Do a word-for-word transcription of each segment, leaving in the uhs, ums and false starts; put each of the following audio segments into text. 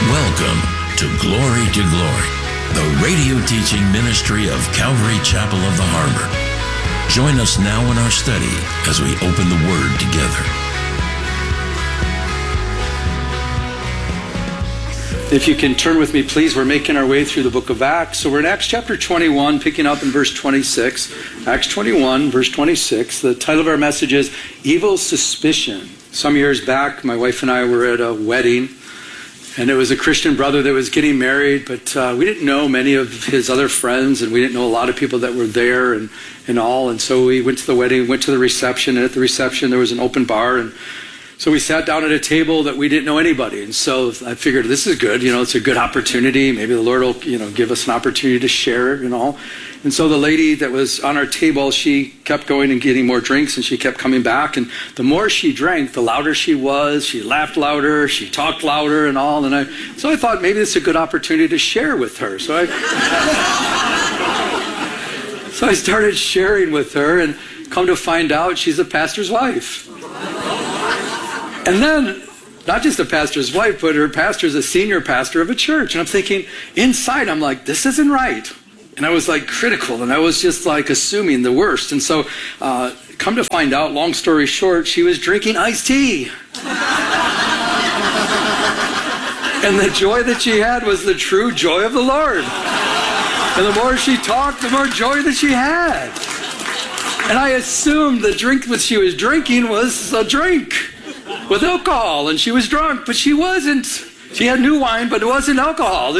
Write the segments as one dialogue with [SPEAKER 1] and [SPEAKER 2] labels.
[SPEAKER 1] Welcome to Glory to Glory, the radio teaching ministry of Calvary Chapel of the Harbor. Join us now in our study as we open the Word together.
[SPEAKER 2] If you can turn with me, please. We're making our way through the book of Acts. So we're in Acts chapter twenty-one, picking up in verse twenty-six. Acts twenty-one, verse twenty-six. The title of our message is Evil Suspicion. Some years back, my wife and I were at a wedding, and it was a Christian brother that was getting married, but uh, we didn't know many of his other friends, and we didn't know a lot of people that were there and, and all. And so we went to the wedding, went to the reception, and at the reception there was an open bar, and so we sat down at a table that we didn't know anybody. And so I figured, this is good, you know, it's a good opportunity. Maybe the Lord will, you know, give us an opportunity to share, you know. And so the lady that was on our table, she kept going and getting more drinks, and she kept coming back. And the more she drank, the louder she was. She laughed louder, she talked louder and all. And I, so I thought maybe this is a good opportunity to share with her. So I, so I started sharing with her, and come to find out, she's a pastor's wife. And then, not just a pastor's wife, but her pastor's a senior pastor of a church. And I'm thinking, inside, I'm like, this isn't right. And I was like critical, and I was just like assuming the worst. And so, uh, come to find out, long story short, she was drinking iced tea. And the joy that she had was the true joy of the Lord. And the more she talked, the more joy that she had. And I assumed the drink that she was drinking was a drink with alcohol, and she was drunk, but she wasn't. She had new wine, but it wasn't alcohol.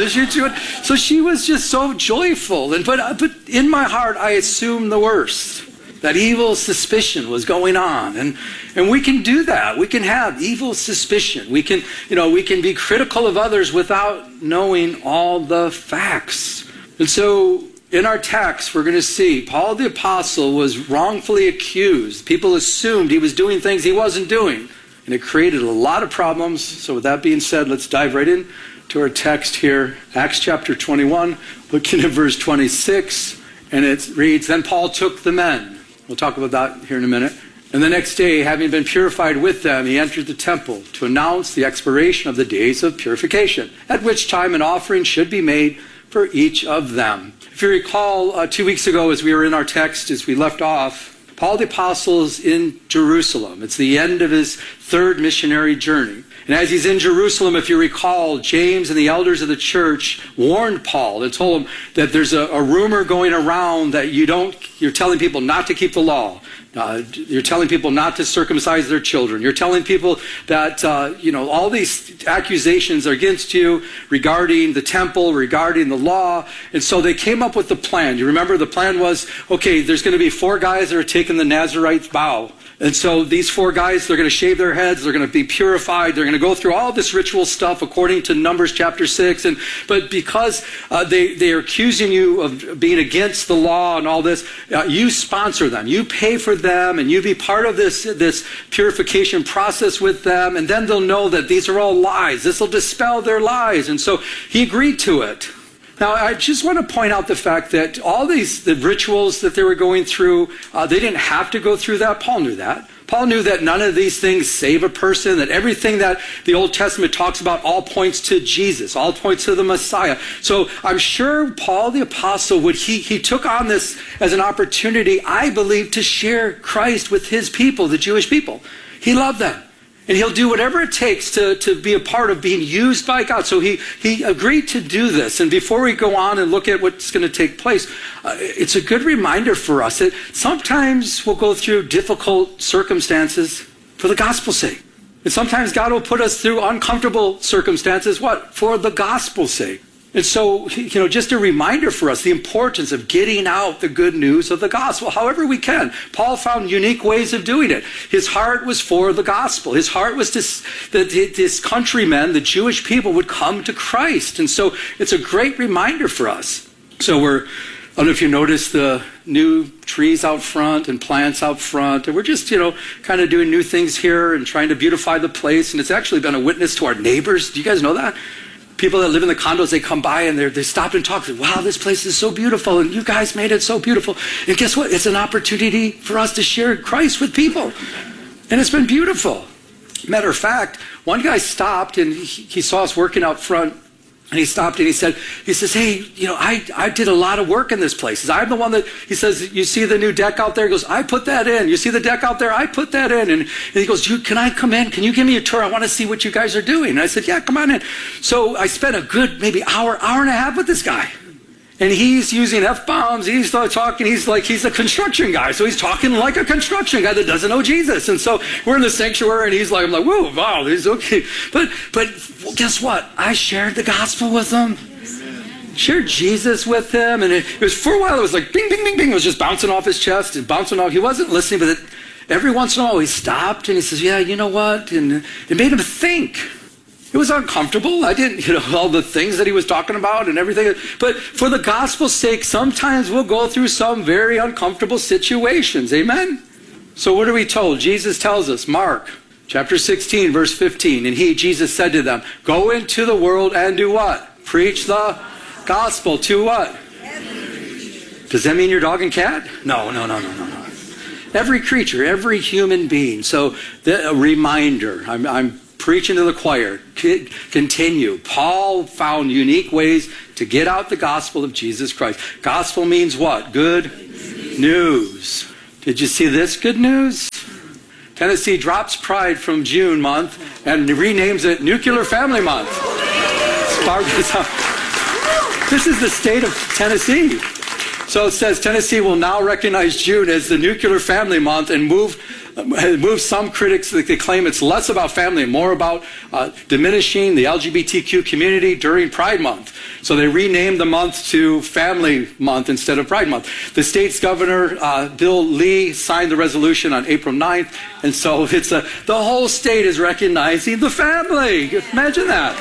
[SPEAKER 2] So she was just so joyful. And but, but in my heart, I assumed the worst. That evil suspicion was going on. And, and we can do that. We can have evil suspicion. We can, you know, we can be critical of others without knowing all the facts. And so in our text, we're going to see Paul the Apostle was wrongfully accused. People assumed he was doing things he wasn't doing. And it created a lot of problems. So with that being said, let's dive right in to our text here. Acts chapter twenty-one, looking at verse twenty-six. And it reads, Then Paul took the men. We'll talk about that here in a minute. And the next day, having been purified with them, he entered the temple to announce the expiration of the days of purification, at which time an offering should be made for each of them. If you recall, uh, two weeks ago as we were in our text, as we left off, Paul the Apostle is in Jerusalem. It's the end of his third missionary journey. And as he's in Jerusalem, if you recall, James and the elders of the church warned Paul and told him that there's a, a rumor going around that you don't, you're telling people not to keep the law. Uh, you're telling people not to circumcise their children. You're telling people that, uh, you know, all these accusations are against you regarding the temple, regarding the law. And so they came up with the plan. You remember the plan was, okay, there's going to be four guys that are taking the Nazarite vow. And so these four guys, they're going to shave their heads, they're going to be purified, they're going to go through all this ritual stuff according to Numbers chapter six. And but because uh, they, they are accusing you of being against the law and all this, uh, you sponsor them, you pay for them, and you be part of this, this purification process with them, and then they'll know that these are all lies. This will dispel their lies. And so he agreed to it. Now, I just want to point out the fact that all these the rituals that they were going through, uh, they didn't have to go through that. Paul knew that. Paul knew that none of these things save a person, that everything that the Old Testament talks about all points to Jesus, all points to the Messiah. So I'm sure Paul the Apostle, would he, he took on this as an opportunity, I believe, to share Christ with his people, the Jewish people. He loved them. And he'll do whatever it takes to, to be a part of being used by God. So he, he agreed to do this. And before we go on and look at what's going to take place, uh, it's a good reminder for us that sometimes we'll go through difficult circumstances for the gospel's sake. And sometimes God will put us through uncomfortable circumstances, what? For the gospel's sake. And so, you know, just a reminder for us, the importance of getting out the good news of the gospel, however we can. Paul found unique ways of doing it. His heart was for the gospel. His heart was to, that his countrymen, the Jewish people, would come to Christ. And so it's a great reminder for us. So we're, I don't know if you noticed the new trees out front and plants out front. And we're just, you know, kind of doing new things here and trying to beautify the place. And it's actually been a witness to our neighbors. Do you guys know that? People that live in the condos, they come by and they stop and talk. Wow, this place is so beautiful, and you guys made it so beautiful. And guess what? It's an opportunity for us to share Christ with people. And it's been beautiful. Matter of fact, one guy stopped and he, he saw us working out front. And he stopped and he said, he says, hey, you know, I, I did a lot of work in this place. He says, I'm the one that, he says, you see the new deck out there? He goes, I put that in. You see the deck out there? I put that in. And, and he goes, you, can I come in? Can you give me a tour? I want to see what you guys are doing. And I said, yeah, come on in. So I spent a good maybe hour, hour and a half with this guy. And he's using F-bombs. He's talking, he's like, he's a construction guy. So he's talking like a construction guy that doesn't know Jesus. And so we're in the sanctuary and he's like, I'm like, whoa, wow, he's okay. But, but well, guess what? I shared the gospel with him. Amen. Shared Jesus with him. And it, it was, for a while, it was like, bing, bing, bing, bing. It was just bouncing off his chest and bouncing off. He wasn't listening, but it, every once in a while he stopped and he says, yeah, you know what? And it made him think. It was uncomfortable. I didn't, you know, all the things that he was talking about and everything. But for the gospel's sake, sometimes we'll go through some very uncomfortable situations. Amen? So what are we told? Jesus tells us, Mark chapter sixteen, verse fifteen. And he, Jesus, said to them, go into the world and do what? Preach the gospel to what? Does that mean your dog and cat? No, no, no, no, no, no. Every creature, every human being. So the, a reminder, I'm, I'm preaching to the choir, continue. Paul found unique ways to get out the gospel of Jesus Christ. Gospel means what? Good news. Did you see this good news? Tennessee drops Pride from June month and renames it Nuclear Family Month. This is the state of Tennessee. So it says Tennessee will now recognize June as the Nuclear Family Month and move Move some critics that they claim it's less about family and more about uh, diminishing the L G B T Q community during Pride Month. So they renamed the month to Family Month instead of Pride Month. The state's governor, uh, Bill Lee, signed the resolution on April ninth. And so it's a, the whole state is recognizing the family. Imagine that.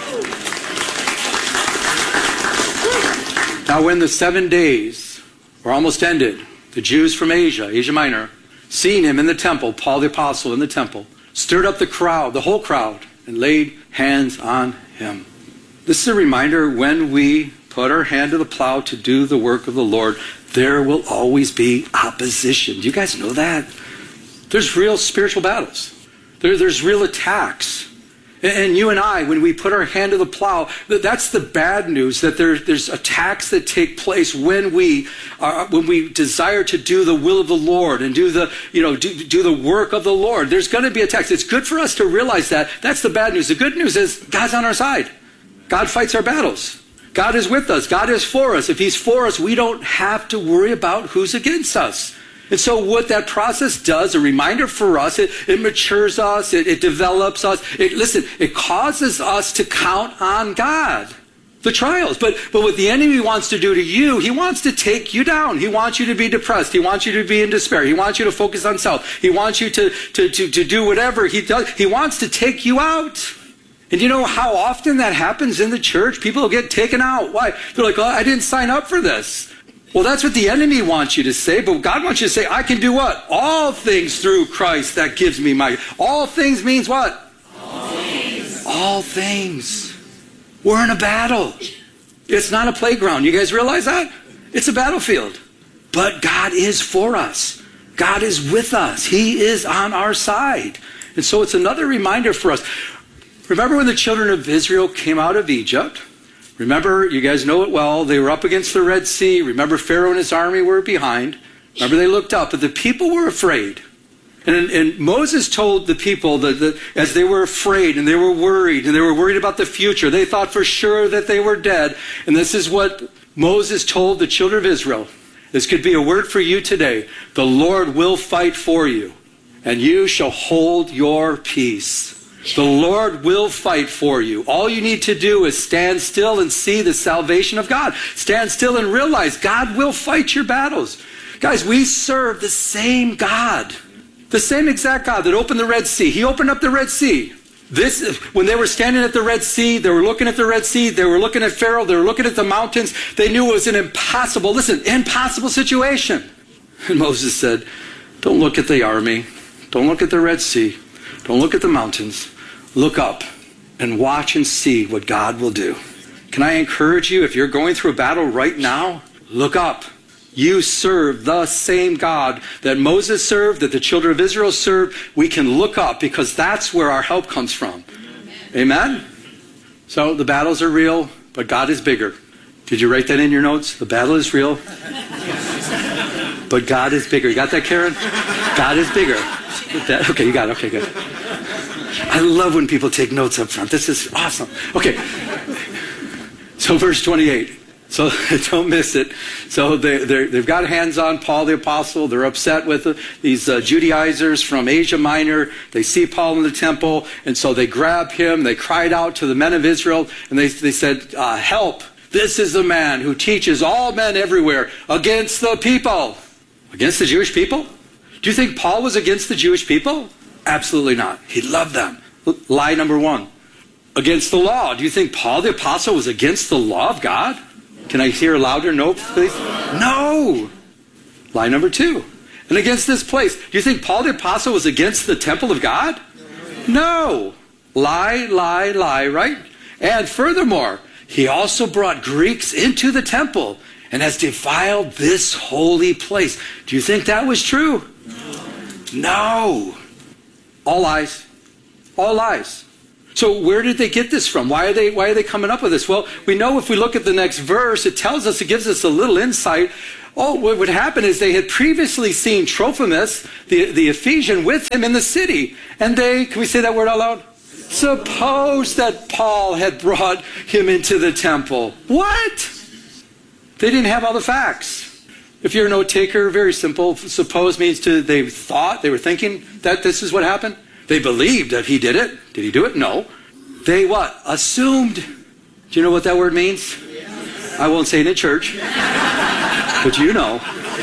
[SPEAKER 2] Now when the seven days were almost ended, the Jews from Asia, Asia Minor, seeing him in the temple, Paul the apostle in the temple, stirred up the crowd, the whole crowd, and laid hands on him. This is a reminder, when we put our hand to the plow to do the work of the Lord, there will always be opposition. Do you guys know that? There's real spiritual battles. There, there's real attacks. And you and I, when we put our hand to the plow, that's the bad news, that there, there's attacks that take place when we are, when we desire to do the will of the Lord and do the, you know, do, do the work of the Lord. There's going to be attacks. It's good for us to realize that. That's the bad news. The good news is God's on our side. God fights our battles. God is with us. God is for us. If he's for us, we don't have to worry about who's against us. And so what that process does, a reminder for us, it, it matures us, it, it develops us. It, listen, it causes us to count on God, the trials. But, but what the enemy wants to do to you, he wants to take you down. He wants you to be depressed. He wants you to be in despair. He wants you to focus on self. He wants you to, to, to, to do whatever he does. He wants to take you out. And you know how often that happens in the church? People get taken out. Why? They're like, oh, I didn't sign up for this. Well, that's what the enemy wants you to say, but God wants you to say, I can do what? All things through Christ that gives me my... All things means what?
[SPEAKER 3] All things.
[SPEAKER 2] All things. We're in a battle. It's not a playground. You guys realize that? It's a battlefield. But God is for us. God is with us. He is on our side. And so it's another reminder for us. Remember when the children of Israel came out of Egypt? Remember, you guys know it well, they were up against the Red Sea. Remember, Pharaoh and his army were behind. Remember, they looked up, but the people were afraid. And, and Moses told the people that, that as they were afraid and they were worried and they were worried about the future, they thought for sure that they were dead. And this is what Moses told the children of Israel. This could be a word for you today. The Lord will fight for you, and you shall hold your peace. The Lord will fight for you. All you need to do is stand still and see the salvation of God. Stand still and realize God will fight your battles. Guys, we serve the same God. The same exact God that opened the Red Sea. He opened up the Red Sea. This, when they were standing at the Red Sea, they were looking at the Red Sea, they were looking at Pharaoh, they were looking at the mountains. They knew it was an impossible, listen, impossible situation. And Moses said, don't look at the army. Don't look at the Red Sea. Don't look at the mountains. Look up and watch and see what God will do. Can I encourage you, if you're going through a battle right now, look up. you serve the same God that Moses served, that the children of Israel served, we can look up because that's where our help comes from. Amen? Amen? So the battles are real, but God is bigger. Did you write that in your notes? The battle is real, but God is bigger. You got that, Karen? God is bigger. That, okay, you got it. Okay, good. I love when people take notes up front. This is awesome. Okay. So verse twenty-eight. So don't miss it. So they, they've got hands on Paul the Apostle. They're upset with uh, these uh, Judaizers from Asia Minor. They see Paul in the temple, and so they grab him. They cried out to the men of Israel, and they, they said, uh, help. This is the man who teaches all men everywhere against the people. Against the Jewish people? Do you think Paul was against the Jewish people? Absolutely not. He loved them. Lie number one. Against the law. Do you think Paul the Apostle was against the law of God? Can I hear a louder no, please? No. Lie number two. And against this place. Do you think Paul the Apostle was against the temple of God? No. Lie, lie, lie, right? And furthermore, he also brought Greeks into the temple and has defiled this holy place. Do you think that was true? No. All lies. All lies. So where did they get this from? Why are they, why are they coming up with this? Well, we know if we look at the next verse, it tells us, it gives us a little insight. Oh, what would happen is they had previously seen Trophimus, the, the Ephesian, with him in the city. And they, can we say that word out loud? Suppose that Paul had brought him into the temple. What? They didn't have all the facts. If you're a note taker, very simple. Suppose means to, they thought, they were thinking that this is what happened. They believed that he did it. Did he do it? No. They what? Assumed. Do you know what that word means? Yes. I won't say it in church, but you know.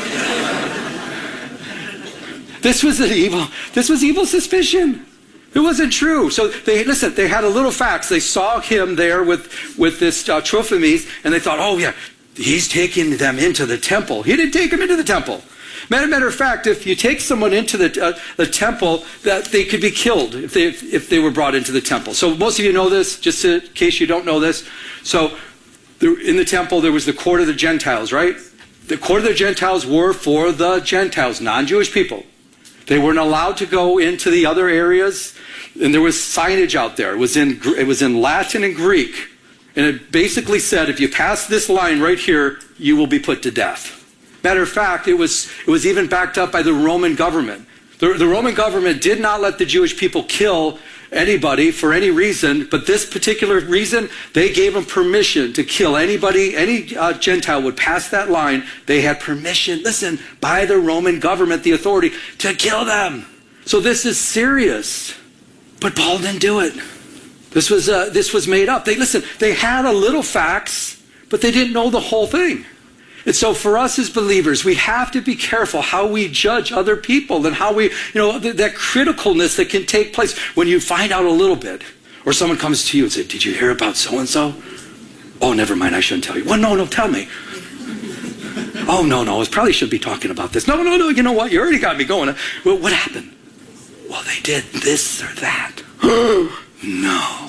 [SPEAKER 2] This was an evil, this was evil suspicion. It wasn't true. So they, listen, they had a little facts. They saw him there with, with this uh, Trophimus, and they thought, oh yeah, he's taking them into the temple. He didn't take them into the temple. Matter, matter of fact, if you take someone into the, uh, the temple, that they could be killed if they, if, if they were brought into the temple. So most of you know this, just in case you don't know this. So there, in the temple, there was the court of the Gentiles, right? The court of the Gentiles were for the Gentiles, non-Jewish people. They weren't allowed to go into the other areas, and there was signage out there. It was in, it was in Latin and Greek, and it basically said, if you pass this line right here, you will be put to death. Matter of fact, it was, it was even backed up by the Roman government. The, the Roman government did not let the Jewish people kill anybody for any reason, but this particular reason, they gave them permission to kill anybody, any uh, Gentile would pass that line. They had permission, listen, by the Roman government, the authority, to kill them. So this is serious. But Paul didn't do it. This was, uh, this was made up. They, listen, they had a little facts, but they didn't know the whole thing. And so for us as believers, we have to be careful how we judge other people and how we, you know, th- that criticalness that can take place when you find out a little bit. Or someone comes to you and says, did you hear about so-and-so? Oh, never mind, I shouldn't tell you. Well, no, no, tell me. Oh, no, no, I probably should be talking about this. No, no, no, you know what? You already got me going. Well, what happened? Well, they did this or that. No.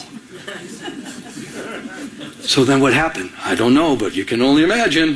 [SPEAKER 2] So then what happened? I don't know, but you can only imagine.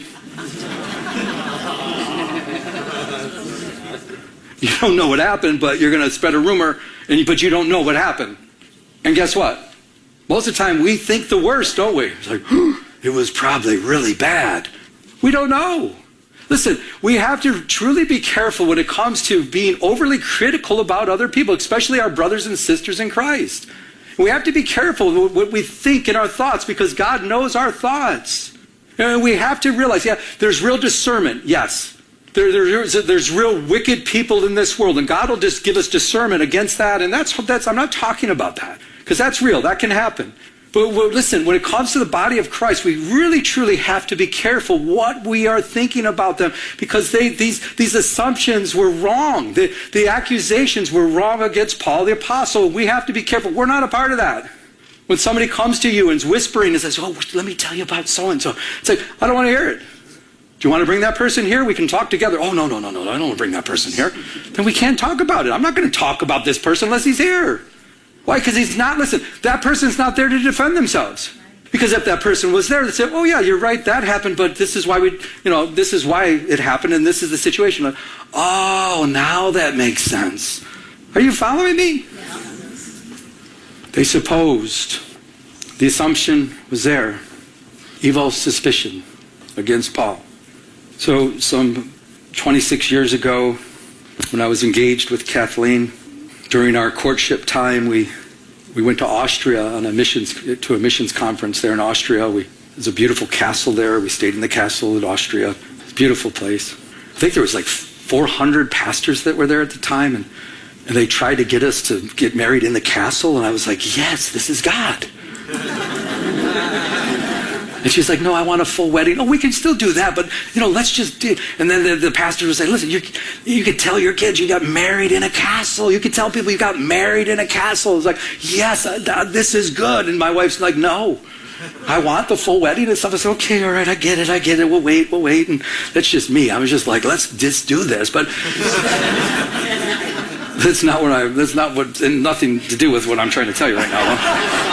[SPEAKER 2] You don't know what happened, but you're going to spread a rumor, and you, but you don't know what happened. And guess what? Most of the time, we think the worst, don't we? It's like, it was probably really bad. We don't know. Listen, we have to truly be careful when it comes to being overly critical about other people, especially our brothers and sisters in Christ. We have to be careful what we think in our thoughts, because God knows our thoughts. And we have to realize, yeah, there's real discernment, yes. There, there's, there's real wicked people in this world, and God will just give us discernment against that. And that's, that's I'm not talking about that, because that's real. That can happen. But well, listen, when it comes to the body of Christ, we really, truly have to be careful what we are thinking about them, because they, these, these assumptions were wrong. The, the accusations were wrong against Paul the Apostle. We have to be careful. We're not a part of that. When somebody comes to you and is whispering and says, oh, let me tell you about so-and-so. It's like, I don't want to hear it. Do you want to bring that person here? We can talk together. Oh, no, no, no, no, I don't want to bring that person here. Then we can't talk about it. I'm not going to talk about this person unless he's here. Why? Because he's not, listen, that person's not there to defend themselves. Because if that person was there, they'd say, oh yeah, you're right, that happened, but this is why we, you know, this is why it happened, and this is the situation. Like, oh, now that makes sense. Are you following me? Yeah. They supposed, the assumption was there, evil suspicion against Paul. So some twenty-six years ago, when I was engaged with Kathleen, during our courtship time, we we went to Austria on a missions to a missions conference there in Austria. We, there's a beautiful castle there. We stayed in the castle in Austria. It's a beautiful place. I think there was like four hundred pastors that were there at the time, and, and they tried to get us to get married in the castle, and I was like, yes, this is God. And she's like, no, I want a full wedding. Oh, we can still do that, but, you know, let's just do it. And then the, the pastor would say, listen, you, you could tell your kids you got married in a castle. You could tell people you got married in a castle. It's like, yes, uh, this is good. And my wife's like, no, I want the full wedding and stuff. I said, okay, all right, I get it, I get it. We'll wait, we'll wait. And that's just me. I was just like, let's just do this. But that's not what I, that's not what, and nothing to do with what I'm trying to tell you right now. Huh?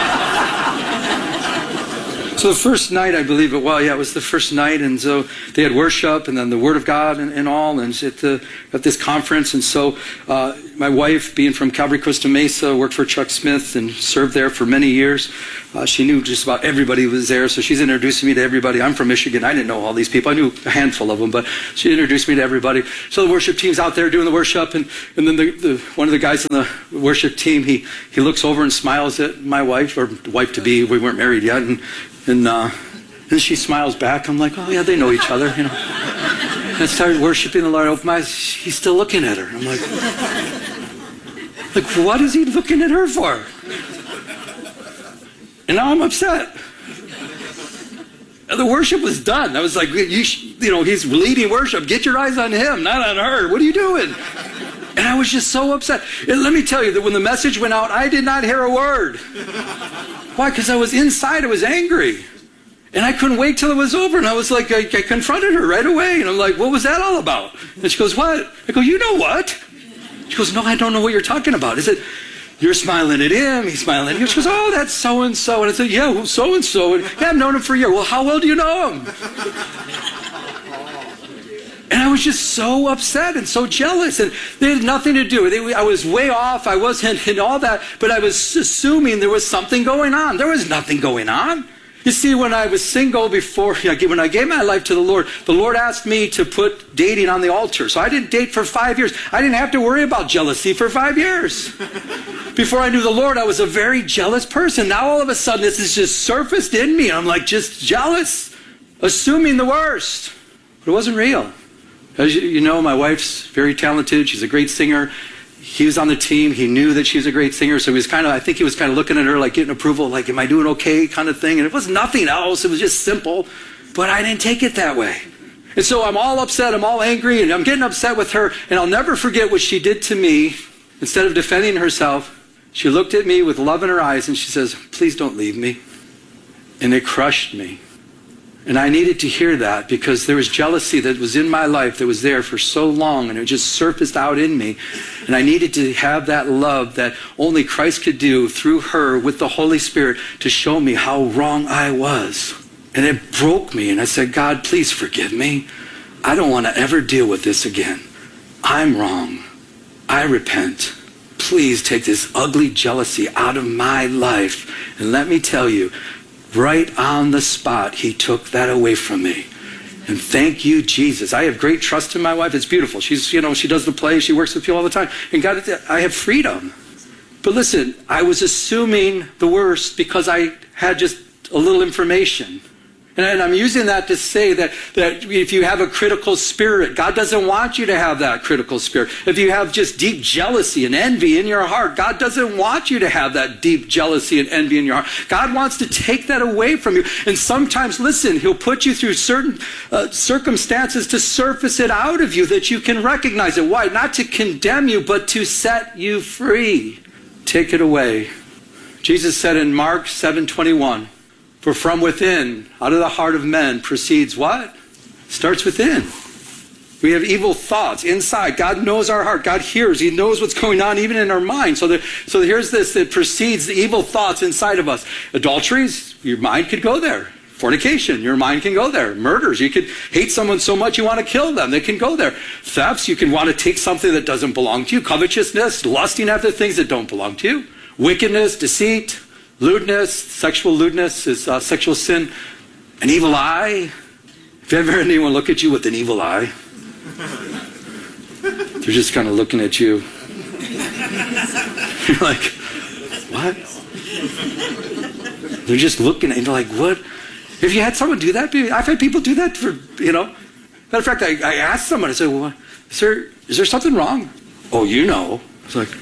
[SPEAKER 2] So the first night, I believe it, well, yeah, it was the first night, and so they had worship, and then the Word of God and, and all, and at, the, at this conference, and so uh, my wife, being from Calvary Costa Mesa, worked for Chuck Smith and served there for many years. Uh, she knew just about everybody who was there, so she's introducing me to everybody. I'm from Michigan. I didn't know all these people. I knew a handful of them, but she introduced me to everybody. So the worship team's out there doing the worship, and, and then the, the, one of the guys on the worship team, he, he looks over and smiles at my wife, or wife-to-be. We weren't married yet, and And uh, then she smiles back. I'm like, oh, yeah, they know each other, you know. And I started worshiping the Lord. I opened my eyes. He's still looking at her. I'm like, like, what is he looking at her for? And now I'm upset. And the worship was done. I was like, you, you know, he's leading worship. Get your eyes on him, not on her. What are you doing? And I was just so upset. And let me tell you that when the message went out, I did not hear a word. Why? Because I was inside, I was angry. And I couldn't wait till it was over. And I was like, I, I confronted her right away. And I'm like, what was that all about? And she goes, what? I go, you know what? She goes, no, I don't know what you're talking about. I said, you're smiling at him, he's smiling at you. She goes, oh, that's so-and-so. And I said, yeah, well, so-and-so. And yeah, I've known him for a year. Well, how well do you know him? And I was just so upset and so jealous, and they had nothing to do with it. I was way off. I wasn't in all that, but I was assuming there was something going on. There was nothing going on. You see, when I was single before, when I gave my life to the Lord, the Lord asked me to put dating on the altar. So I didn't date for five years. I didn't have to worry about jealousy for five years. Before I knew the Lord, I was a very jealous person. Now all of a sudden, this is just surfaced in me. I'm like just jealous, assuming the worst. But it wasn't real. As you know, my wife's very talented. She's a great singer. He was on the team. He knew that she was a great singer. So he was kind of, I think he was kind of looking at her like getting approval, like, am I doing okay kind of thing. And it was nothing else. It was just simple. But I didn't take it that way. And so I'm all upset. I'm all angry. And I'm getting upset with her. And I'll never forget what she did to me. Instead of defending herself, she looked at me with love in her eyes and she says, please don't leave me. And it crushed me. And I needed to hear that because there was jealousy that was in my life that was there for so long, and it just surfaced out in me. And I needed to have that love that only Christ could do through her with the Holy Spirit to show me how wrong I was. And it broke me. And I said, God, please forgive me. I don't want to ever deal with this again. I'm wrong. I repent. Please take this ugly jealousy out of my life. And let me tell you, right on the spot, he took that away from me. And thank you, Jesus. I have great trust in my wife. It's beautiful. She's, you know, she does the play. She works with people all the time. And God, I have freedom. But listen, I was assuming the worst because I had just a little information. And I'm using that to say that, that if you have a critical spirit, God doesn't want you to have that critical spirit. If you have just deep jealousy and envy in your heart, God doesn't want you to have that deep jealousy and envy in your heart. God wants to take that away from you. And sometimes, listen, he'll put you through certain uh, circumstances to surface it out of you that you can recognize it. Why? Not to condemn you, but to set you free. Take it away. Jesus said in Mark seven twenty-one, for from within, out of the heart of men, proceeds what? Starts within. We have evil thoughts inside. God knows our heart. God hears. He knows what's going on even in our mind. So, there, so here's this that precedes the evil thoughts inside of us. Adulteries, your mind could go there. Fornication, your mind can go there. Murders, you could hate someone so much you want to kill them. They can go there. Thefts, you can want to take something that doesn't belong to you. Covetousness, lusting after things that don't belong to you. Wickedness, deceit, lewdness, sexual lewdness is uh, sexual sin. An evil eye. If you ever had anyone look at you with an evil eye, they're just kind of looking at you. You're like, what? They're just looking at you like, what? If you had someone do that, I've had people do that for, you know. Matter of fact, I, I asked someone, I said, well, is there, is there something wrong? Oh, you know. It's like,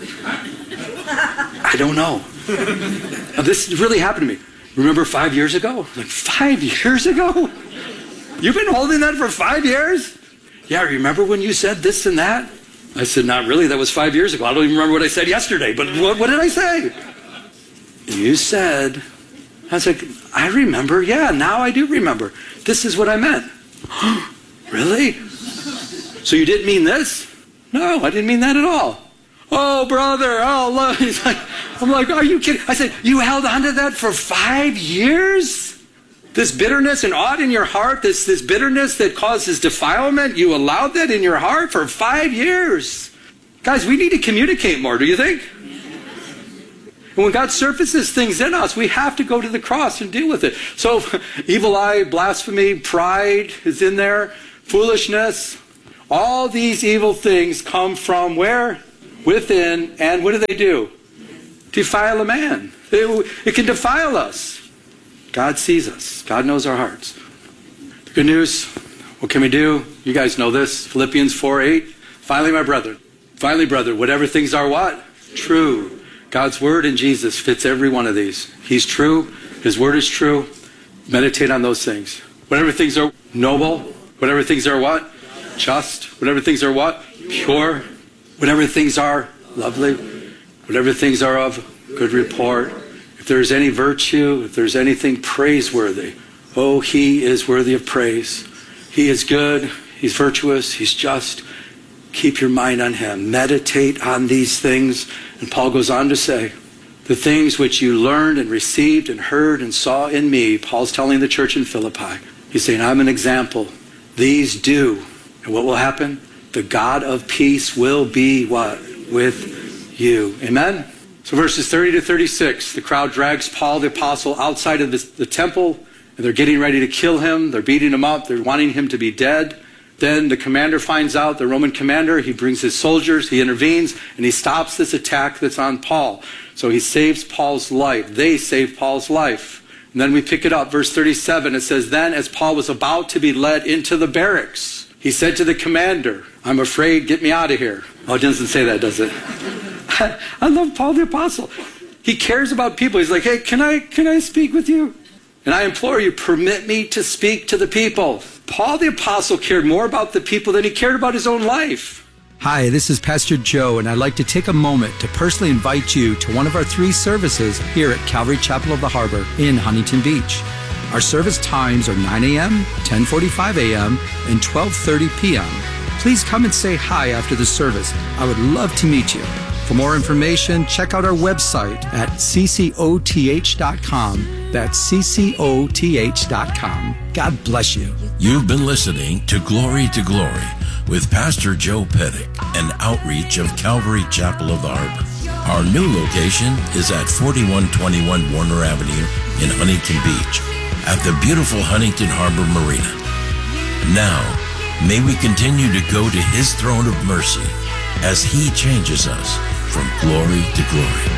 [SPEAKER 2] I don't know. Now, this really happened to me. Remember five years ago? Like, five years ago? You've been holding that for five years? Yeah, remember when you said this and that? I said, not really. That was five years ago. I don't even remember what I said yesterday. But what, what did I say? You said, I was like, I remember. Yeah, now I do remember. This is what I meant. Really? So you didn't mean this? No, I didn't mean that at all. Oh, brother. Oh, look. He's like, I'm like, are you kidding? I said, you held on to that for five years? This bitterness and ought in your heart, this, this bitterness that causes defilement, you allowed that in your heart for five years. Guys, we need to communicate more, do you think? And when God surfaces things in us, we have to go to the cross and deal with it. So evil eye, blasphemy, pride is in there, foolishness. All these evil things come from where? Within. And what do they do? Defile a man. It, it can defile us. God sees us. God knows our hearts. The good news, what can we do? You guys know this. Philippians four eight. Finally, my brethren. Finally, brother, whatever things are what? True. God's word in Jesus fits every one of these. He's true. His word is true. Meditate on those things. Whatever things are noble. Whatever things are what? Just. Whatever things are what? Pure. Whatever things are lovely. Whatever things are of good report. If there's any virtue, if there's anything praiseworthy, oh, he is worthy of praise. He is good, he's virtuous, he's just. Keep your mind on him. Meditate on these things. And Paul goes on to say, the things which you learned and received and heard and saw in me, Paul's telling the church in Philippi. He's saying, I'm an example. These do. And what will happen? The God of peace will be what? With you. Amen? So verses thirty to thirty-six, the crowd drags Paul the apostle outside of the, the temple, and they're getting ready to kill him. They're beating him up. They're wanting him to be dead. Then the commander finds out, the Roman commander, he brings his soldiers, he intervenes, and he stops this attack that's on Paul. So he saves Paul's life. They save Paul's life. And then we pick it up, verse thirty-seven. It says, then as Paul was about to be led into the barracks, he said to the commander, I'm afraid, get me out of here. Oh, it doesn't say that, does it? I love Paul the apostle. He cares about people. He's like, hey, can I, can I speak with you? And I implore you, permit me to speak to the people. Paul the apostle cared more about the people than he cared about his own life.
[SPEAKER 4] Hi, this is Pastor Joe, and I'd like to take a moment to personally invite you to one of our three services here at Calvary Chapel of the Harbor in Huntington Beach. Our service times are nine a.m., ten forty-five a.m., and twelve thirty p.m. Please come and say hi after the service. I would love to meet you. For more information, check out our website at c c o t h dot com. That's c c o t h dot com. God bless you.
[SPEAKER 1] You've been listening to Glory to Glory with Pastor Joe Pettick, an outreach of Calvary Chapel of the Harbor. Our new location is at forty-one twenty-one Warner Avenue in Huntington Beach at the beautiful Huntington Harbor Marina. Now, may we continue to go to his throne of mercy as he changes us from glory to glory.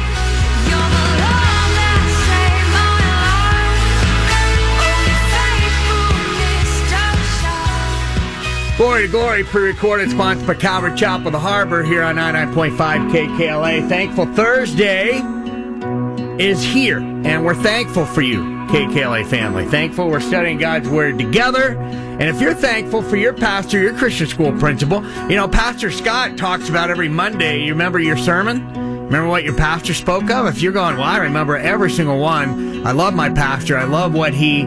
[SPEAKER 5] Glory to Glory, pre-recorded, sponsored by Calvary Chapel of the Harbor here on ninety-nine point five K K L A. Thankful Thursday is here, and we're thankful for you, K K L A family. Thankful we're studying God's Word together. And if you're thankful for your pastor, your Christian school principal, you know, Pastor Scott talks about every Monday. You remember your sermon? Remember what your pastor spoke of? If you're going, well, I remember every single one. I love my pastor. I love what he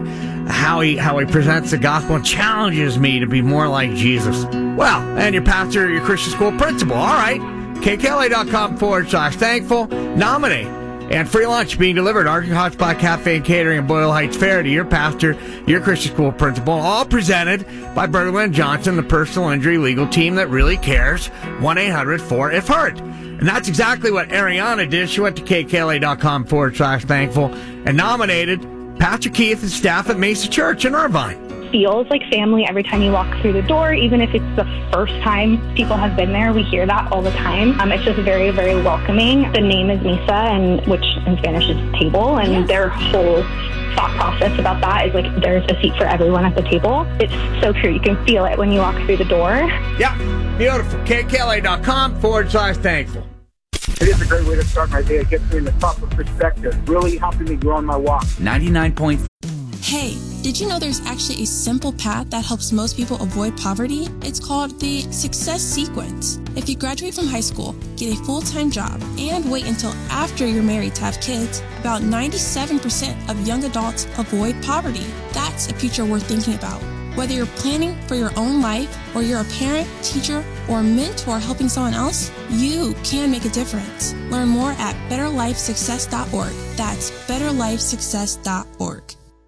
[SPEAKER 5] how he how he presents the gospel and challenges me to be more like Jesus. Well, and your pastor, your Christian school principal. All right. KKLA.com forward slash thankful. Nominate. And free lunch being delivered. Arctic Hot Spot Cafe and Catering in Boyle Heights Fair to your pastor, your Christian school principal. All presented by Berglund Johnson, the personal injury legal team that really cares. one eight hundred four if hurt. And that's exactly what Ariana did. She went to KKLA.com forward slash thankful and nominated Pastor Keith and staff at Mesa Church in Irvine.
[SPEAKER 3] Feels like family every time you walk through the door, even if it's the first time people have been there. We hear that all the time. Um, it's just very, very welcoming. The name is Mesa, and which in Spanish is table, and yes. Their whole thought process about that is like there's a seat for everyone at the table. It's so true. You can feel it when you walk through the door.
[SPEAKER 5] Yeah, beautiful. KKLA.com forward slash thankful.
[SPEAKER 6] It is a great way to start my day. It gets me in the proper perspective, really helping me grow in my walk.
[SPEAKER 7] ninety-nine point five
[SPEAKER 8] Hey, did you know there's actually a simple path that helps most people avoid poverty? It's called the Success Sequence. If you graduate from high school, get a full-time job, and wait until after you're married to have kids, about ninety-seven percent of young adults avoid poverty. That's a future worth thinking about. Whether you're planning for your own life, or you're a parent, teacher, or mentor helping someone else, you can make a difference. Learn more at better life success dot org. That's better life success dot org.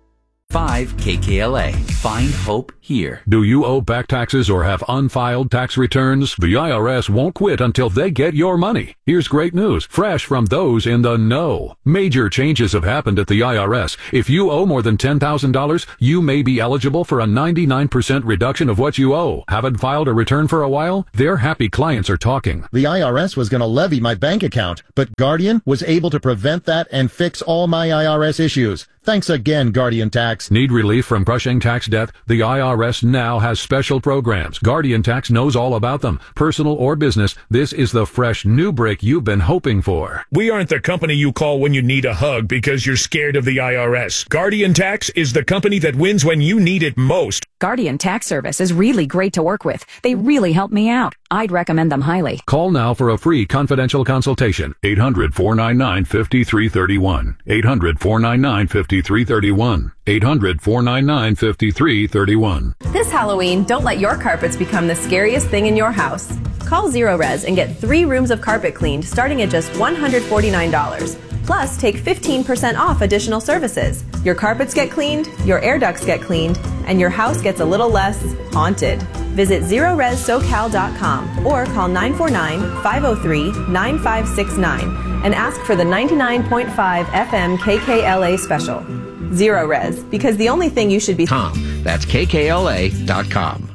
[SPEAKER 7] five K K L A. Find hope here.
[SPEAKER 9] Do you owe back taxes or have unfiled tax returns? The I R S won't quit until they get your money. Here's great news, fresh from those in the know. Major changes have happened at the I R S. If you owe more than ten thousand dollars, you may be eligible for a ninety-nine percent reduction of what you owe. Haven't filed a return for a while? Their happy clients are talking.
[SPEAKER 10] The I R S was going to levy my bank account, but Guardian was able to prevent that and fix all my I R S issues. Thanks again, Guardian Tax.
[SPEAKER 9] Need relief from crushing tax debt? The I R S now has special programs. Guardian Tax knows all about them. Personal or business, this is the fresh new break you've been hoping for.
[SPEAKER 11] We aren't the company you call when you need a hug because you're scared of the I R S. Guardian Tax is the company that wins when you need it most.
[SPEAKER 12] Guardian Tax Service is really great to work with. They really help me out. I'd recommend them highly.
[SPEAKER 9] Call now for a free confidential consultation. eight hundred, four nine nine, five three three one. eight hundred, four nine nine, five three three one. eight hundred, four nine nine, five three three one.
[SPEAKER 13] This Halloween, don't let your carpets become the scariest thing in your house. Call Zero Res and get three rooms of carpet cleaned starting at just one hundred forty-nine dollars. Plus, take fifteen percent off additional services. Your carpets get cleaned, your air ducts get cleaned, and your house gets a little less haunted. Visit zero res socal dot com or call nine four nine, five oh three, nine five six nine and ask for the ninety-nine point five F M K K L A special. Zero Res, because the only thing you should be...
[SPEAKER 14] Com. That's K K L A dot com.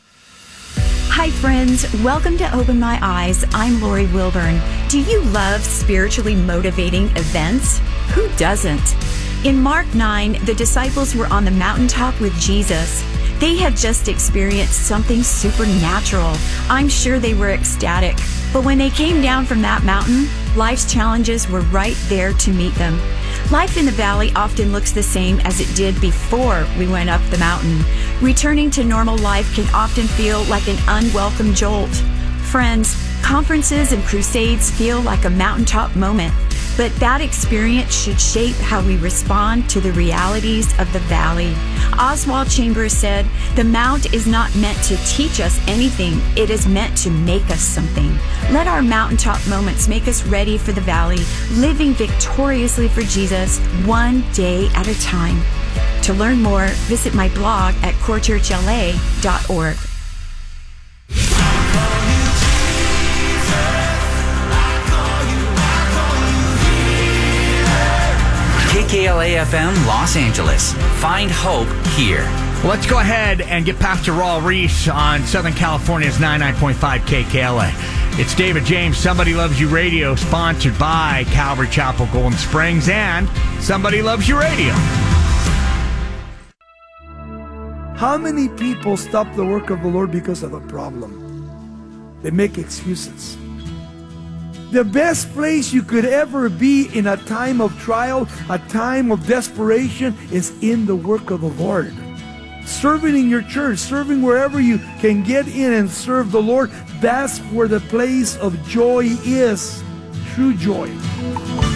[SPEAKER 15] Hi friends, welcome to Open My Eyes. I'm Lori Wilburn. Do you love spiritually motivating events? Who doesn't? In Mark nine, the disciples were on the mountaintop with Jesus. They had just experienced something supernatural. I'm sure they were ecstatic. But when they came down from that mountain, life's challenges were right there to meet them. Life in the valley often looks the same as it did before we went up the mountain. Returning to normal life can often feel like an unwelcome jolt. Friends, conferences and crusades feel like a mountaintop moment, but that experience should shape how we respond to the realities of the valley. Oswald Chambers said, "The mount is not meant to teach us anything, it is meant to make us something." Let our mountaintop moments make us ready for the valley, living victoriously for Jesus, one day at a time. To learn more, visit my blog at core church L A dot org.
[SPEAKER 7] K K L A F M Los Angeles. Find hope here.
[SPEAKER 5] Let's go ahead and get Pastor Raul Reese on Southern California's ninety-nine point five K K L A. It's David James, Somebody Loves You Radio, sponsored by Calvary Chapel, Golden Springs, and Somebody Loves You Radio.
[SPEAKER 16] How many people stop the work of the Lord because of a problem? They make excuses. The best place you could ever be in a time of trial, a time of desperation, is in the work of the Lord. Serving in your church, serving wherever you can get in and serve the Lord, that's where the place of joy is. True joy.